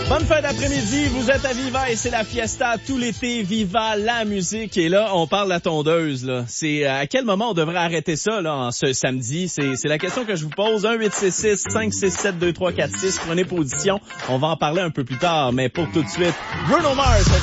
Bonne fin d'après-midi, vous êtes à Viva et c'est la fiesta tout l'été, Viva la musique. Et là, on parle de la tondeuse, là. C'est à quel moment on devrait arrêter ça, là, en ce samedi? C'est la question que je vous pose. 1-866-567-2346, prenez position. On va en parler un peu plus tard, mais pour tout de suite, Bruno Mars.